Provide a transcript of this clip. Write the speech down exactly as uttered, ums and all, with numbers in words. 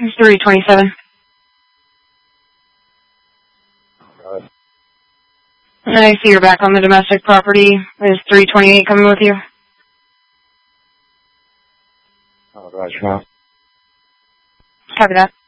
It's three twenty-seven. Got it. I see you're back on the domestic property. Is three twenty-eight coming with you? Oh, gotcha. Copy that.